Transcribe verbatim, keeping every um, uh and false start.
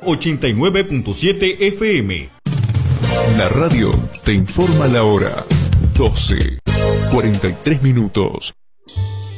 ochenta y nueve punto siete F M. La radio te informa la hora. doce, cuarenta y tres minutos.